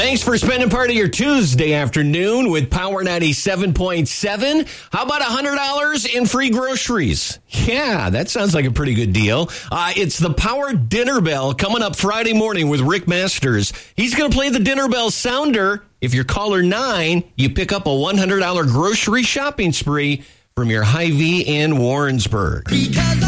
Thanks for spending part of your Tuesday afternoon with Power 97.7. How about $100 in free groceries? Yeah, that sounds like a pretty good deal. It's the Power Dinner Bell coming up Friday morning with Rick Masters. He's going to play the Dinner Bell sounder. If you're caller 9, you pick up a $100 grocery shopping spree from your Hy-Vee in Warrensburg. Because